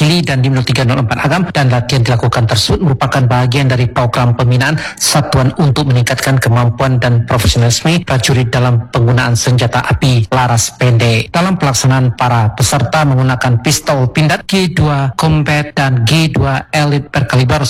mewakili Dandim 0304 Agam, dan latihan dilakukan tersebut merupakan bagian dari program pembinaan Satuan untuk meningkatkan kemampuan dan profesionalisme prajurit dalam penggunaan senjata api laras pendek. Dalam pelaksanaan, para peserta menggunakan pistol pindad G2 Combat dan G2 Elite berkaliber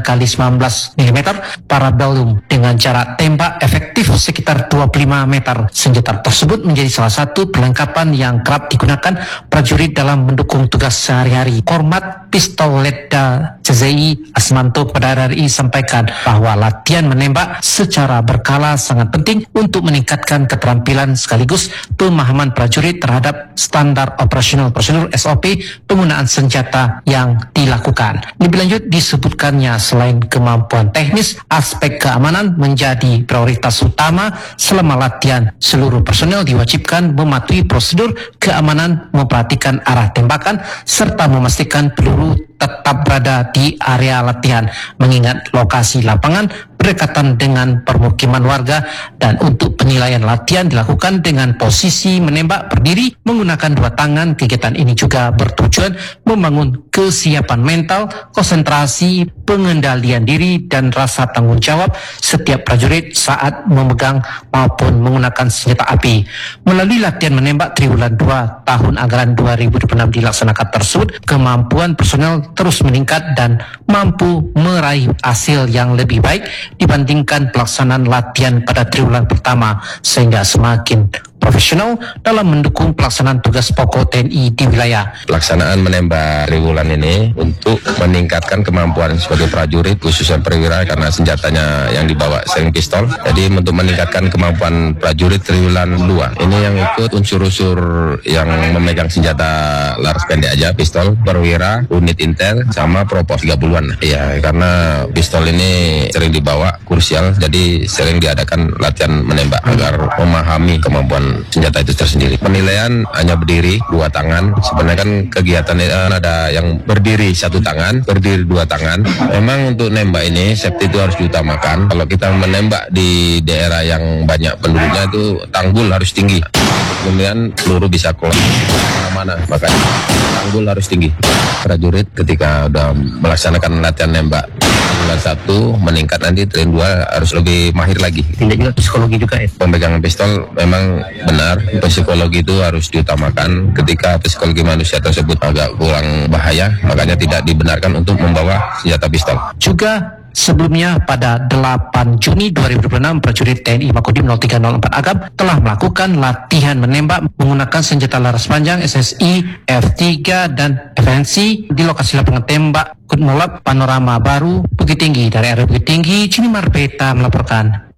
9x19 mm Parabellum dengan jarak tembak efektif sekitar 25 meter. Senjata tersebut menjadi salah satu perlengkapan yang kerap digunakan prajurit dalam mendukung tugas sehari-hari. Kormat Pistol Letda CZI Asmanto kepada RRI sampaikan bahwa latihan menembak secara berkala sangat penting untuk meningkatkan keterampilan sekaligus pemahaman prajurit terhadap standar operasional prosedur SOP penggunaan senjata yang dilakukan. Lebih lanjut disebutkannya selain kemampuan teknis, aspek keamanan menjadi prioritas utama selama latihan. Seluruh personel diwajibkan mematuhi prosedur keamanan, memperhatikan arah tembakan, serta memastikan peluru tetap berada di area latihan, mengingat lokasi lapangan berdekatan dengan permukiman warga, dan untuk penilaian latihan dilakukan dengan posisi menembak berdiri menggunakan dua tangan. Kegiatan ini juga bertujuan membangun kesiapan mental, konsentrasi, pengendalian diri, dan rasa tanggung jawab setiap prajurit saat memegang maupun menggunakan senjata api. Melalui latihan menembak triwulan 2 tahun anggaran 2026 dilaksanakan tersebut, kemampuan personel terus meningkat dan mampu meraih hasil yang lebih baik dibandingkan pelaksanaan latihan pada triwulan pertama, sehingga semakin profesional dalam mendukung pelaksanaan tugas pokok TNI di wilayah. Pelaksanaan menembak triwulan ini untuk meningkatkan kemampuan sebagai prajurit, khususnya perwira, karena senjatanya yang dibawa sering pistol. Jadi untuk meningkatkan kemampuan prajurit triwulan 2 ini yang ikut unsur-unsur yang memegang senjata laras pendek aja, pistol, perwira, unit intel, sama propos 30-an. Iya, karena pistol ini sering dibawa, krusial, jadi sering diadakan latihan menembak agar memahami kemampuan senjata itu tersendiri. Penilaian hanya berdiri dua tangan. Sebenarnya kan kegiatan ada yang berdiri satu tangan, berdiri dua tangan. Memang untuk nembak ini safety itu harus diutamakan. Kalau kita menembak di daerah yang banyak penduduknya itu tanggul harus tinggi. Kemudian peluru bisa keluar mana-mana, makanya tanggul harus tinggi. Prajurit ketika udah melaksanakan latihan nembak bulan 1 meningkat, nanti tren 2 harus lebih mahir lagi. Tidak juga psikologi juga ya. Pemegangan pistol memang benar, psikologi itu harus diutamakan. Ketika psikologi manusia tersebut agak kurang bahaya, makanya tidak dibenarkan untuk membawa senjata pistol. Juga sebelumnya pada 8 Juni 2026, prajurit TNI Makodim 0304 Agam telah melakukan latihan menembak menggunakan senjata laras panjang SSI, F3 dan FNC di lokasi lapangan tembak Kutmolab Panorama Baru, Bukit Tinggi. Dari area Bukit Tinggi, Cini Marbeta melaporkan.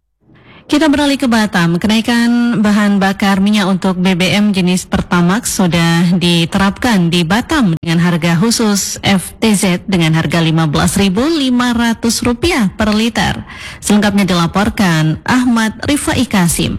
Kita beralih ke Batam. Kenaikan bahan bakar minyak untuk BBM jenis Pertamax sudah diterapkan di Batam dengan harga khusus FTZ dengan harga Rp15.500 per liter. Selengkapnya dilaporkan Ahmad Rifai Kasim.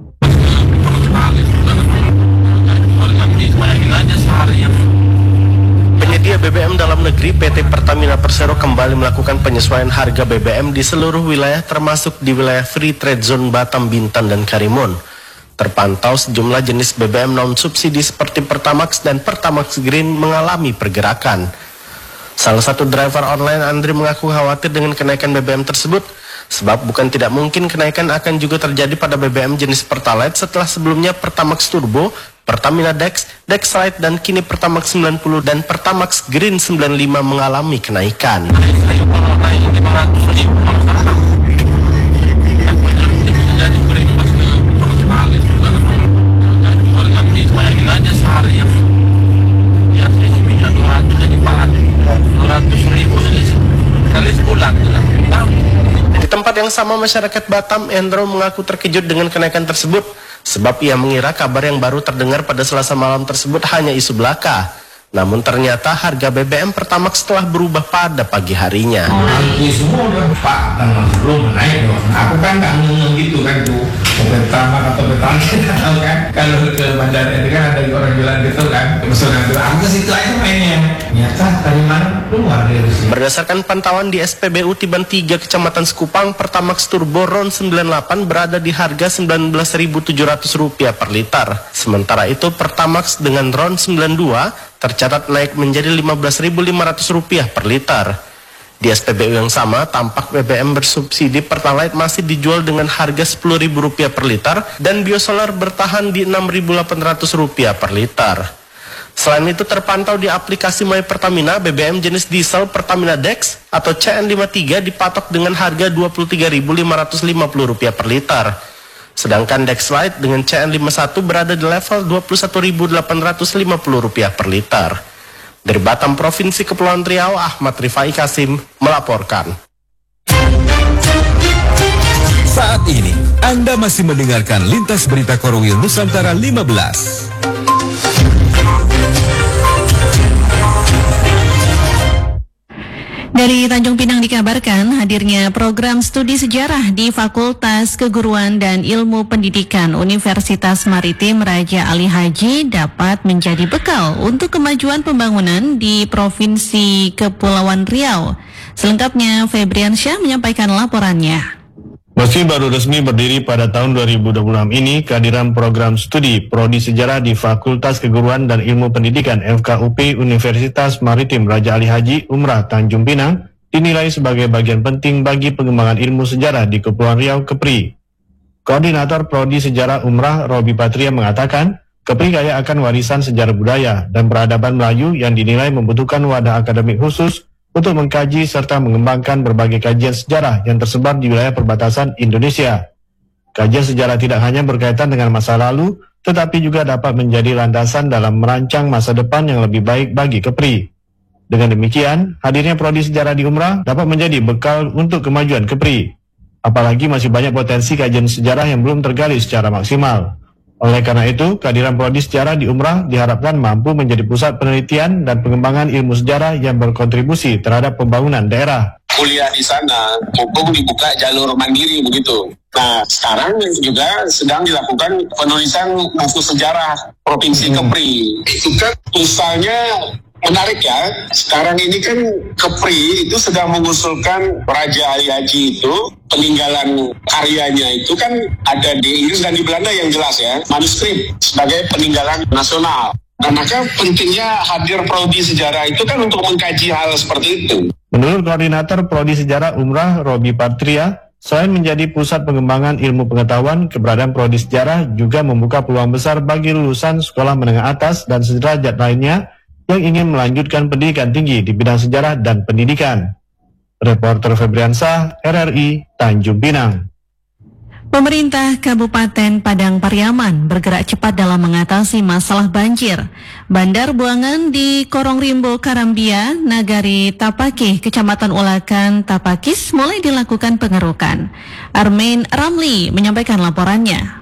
Penyedia BBM dalam negeri PT Pertamina Persero kembali melakukan penyesuaian harga BBM di seluruh wilayah termasuk di wilayah Free Trade Zone Batam, Bintan, dan Karimun. Terpantau sejumlah jenis BBM non-subsidi seperti Pertamax dan Pertamax Green mengalami pergerakan. Salah satu driver online Andri mengaku khawatir dengan kenaikan BBM tersebut, sebab bukan tidak mungkin kenaikan akan juga terjadi pada BBM jenis Pertalite setelah sebelumnya Pertamax Turbo, Pertamina Dex, Dex Lite, dan kini Pertamax 90 dan Pertamax Green 95 mengalami kenaikan. Di tempat yang sama, masyarakat Batam, Endro mengaku terkejut dengan kenaikan tersebut, sebab ia mengira kabar yang baru terdengar pada Selasa malam tersebut hanya isu belaka. Namun ternyata harga BBM Pertamax telah berubah pada pagi harinya. Semua udah Pak, tanggal sebelum naik dong. Aku kan nggak ngomong gitu kan tuh. Pertamax atau Pertamax tahu kan. Kalau ke bandara itu kan ada orang bilang gitu kan. Pesanan itu aku ke situ aja mainnya. Ternyata dari mana keluar Berdasarkan pantauan di SPBU Tiban 3 Kecamatan Sekupang, Pertamax Turbo RON 98 berada di harga Rp19.700 per liter. Sementara itu Pertamax dengan RON 92 tercatat naik menjadi Rp15.500 per liter. Di SPBU yang sama, tampak BBM bersubsidi Pertalite masih dijual dengan harga Rp10.000 per liter dan biosolar bertahan di Rp6.800 per liter. Selain itu terpantau di aplikasi My Pertamina, BBM jenis diesel Pertamina Dex atau CN53 dipatok dengan harga Rp23.550 per liter. Sedangkan Dex Lite dengan CN51 berada di level Rp21.850 per liter. Dari Batam, Provinsi Kepulauan Riau, Ahmad Rifai Kasim melaporkan. Saat ini, Anda masih mendengarkan Lintas Berita Korwil Nusantara 15. Dari Tanjung Pinang dikabarkan hadirnya program studi sejarah di Fakultas Keguruan dan Ilmu Pendidikan Universitas Maritim Raja Ali Haji dapat menjadi bekal untuk kemajuan pembangunan di Provinsi Kepulauan Riau. Selengkapnya Febrian Syah menyampaikan laporannya. Meski baru resmi berdiri pada tahun 2026 ini, kehadiran program studi Prodi Sejarah di Fakultas Keguruan dan Ilmu Pendidikan FKUP Universitas Maritim Raja Ali Haji Umrah Tanjung Pinang dinilai sebagai bagian penting bagi pengembangan ilmu sejarah di Kepulauan Riau (KEPRI). Koordinator Prodi Sejarah Umrah Robi Patria mengatakan, KEPRI kaya akan warisan sejarah budaya dan peradaban Melayu yang dinilai membutuhkan wadah akademik khusus untuk mengkaji serta mengembangkan berbagai kajian sejarah yang tersebar di wilayah perbatasan Indonesia. Kajian sejarah tidak hanya berkaitan dengan masa lalu, tetapi juga dapat menjadi landasan dalam merancang masa depan yang lebih baik bagi KEPRI. Dengan demikian, hadirnya Prodi Sejarah di Umrah dapat menjadi bekal untuk kemajuan KEPRI. Apalagi masih banyak potensi kajian sejarah yang belum tergali secara maksimal. Oleh karena itu, kehadiran Prodi Sejarah di Umrah diharapkan mampu menjadi pusat penelitian dan pengembangan ilmu sejarah yang berkontribusi terhadap pembangunan daerah. Kuliah di sana, mumpung dibuka jalur mandiri begitu. Nah, sekarang juga sedang dilakukan penulisan buku sejarah Provinsi KEPRI. Itu kan misalnya menarik ya, sekarang ini kan KEPRI itu sedang mengusulkan Raja Ali Haji itu, peninggalan karyanya itu kan ada di Inggris dan di Belanda yang jelas ya, manuskrip sebagai peninggalan nasional. Nah, maka pentingnya hadir Prodi Sejarah itu kan untuk mengkaji hal seperti itu. Menurut Koordinator Prodi Sejarah Umrah Robi Patria, selain menjadi pusat pengembangan ilmu pengetahuan, keberadaan Prodi Sejarah juga membuka peluang besar bagi lulusan sekolah menengah atas dan sederajat lainnya yang ingin melanjutkan pendidikan tinggi di bidang sejarah dan pendidikan. Reporter Febriansyah, RRI, Tanjung Pinang. Pemerintah Kabupaten Padang Pariaman bergerak cepat dalam mengatasi masalah banjir. Bandar buangan di Korong Rimbo Karambia, Nagari Tapakih, Kecamatan Ulakan, Tapakis mulai dilakukan pengerukan. Armin Ramli menyampaikan laporannya.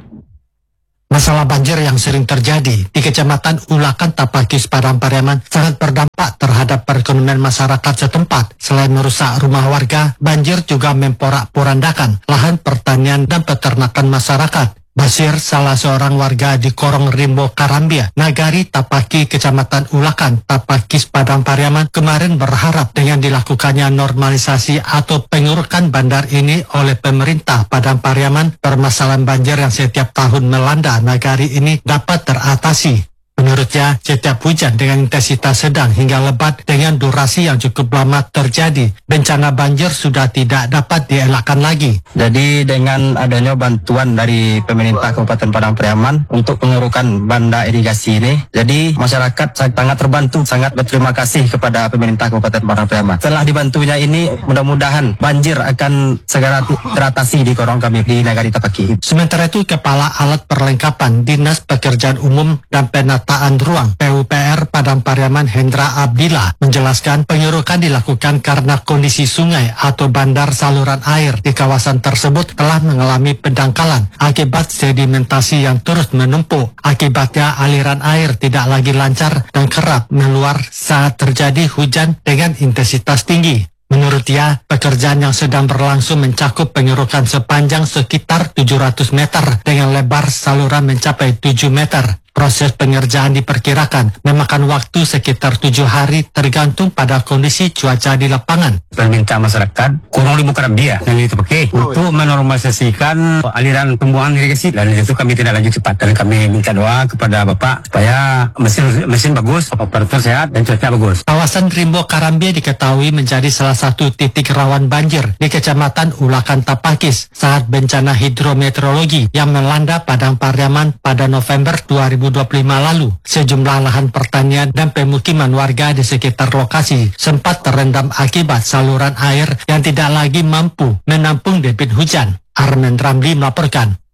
Masalah banjir yang sering terjadi di Kecamatan Ulakan Tapakis Padang Pariaman sangat berdampak terhadap perekonomian masyarakat setempat. Selain merusak rumah warga, banjir juga memporak-porandakan lahan pertanian dan peternakan masyarakat. Basir, salah seorang warga di Korong Rimbo Karambia, Nagari Tapaki, Kecamatan Ulakan, Tapakis Padang Pariaman, kemarin berharap dengan dilakukannya normalisasi atau pengurukan bandar ini oleh pemerintah Padang Pariaman, permasalahan banjir yang setiap tahun melanda Nagari ini dapat teratasi. Menurutnya, setiap hujan dengan intensitas sedang hingga lebat dengan durasi yang cukup lama terjadi, bencana banjir sudah tidak dapat dielakkan lagi. Jadi dengan adanya bantuan dari pemerintah Kabupaten Padang Pariaman untuk pengerukan banda irigasi ini, jadi masyarakat sangat terbantu, sangat berterima kasih kepada pemerintah Kabupaten Padang Pariaman. Setelah dibantunya ini, mudah-mudahan banjir akan segera teratasi di korong kami di Nagari Tapaki. Sementara itu, Kepala Alat Perlengkapan Dinas Pekerjaan Umum dan Penataan Ruang PUPR Padang Pariaman Hendra Abdillah menjelaskan pengerukan dilakukan karena kondisi sungai atau bandar saluran air di kawasan tersebut telah mengalami pendangkalan akibat sedimentasi yang terus menumpuk. Akibatnya aliran air tidak lagi lancar dan kerap meluap saat terjadi hujan dengan intensitas tinggi. Menurut dia, pekerjaan yang sedang berlangsung mencakup pengerukan sepanjang sekitar 700 meter dengan lebar saluran mencapai 7 meter. Proses pengerjaan diperkirakan memakan waktu sekitar 7 hari tergantung pada kondisi cuaca di lapangan. Permintaan masyarakat kurang lebih kerap dia yang itu pakai untuk menormalisasikan aliran pembuangan irigasi, dan itu kami tidak lanjut cepat, dan kami minta doa kepada Bapak supaya mesin bagus, operator sehat, dan cuaca bagus. Kawasan Rimbo Karambie diketahui menjadi salah satu titik rawan banjir di Kecamatan Ulakan Tapakis saat bencana hidrometeorologi yang melanda Padang Pariaman pada November 2025 lalu. Sejumlah lahan pertanian dan pemukiman warga di sekitar lokasi sempat terendam akibat saluran air yang tidak lagi mampu menampung debit hujan. Armen Ramli melaporkan.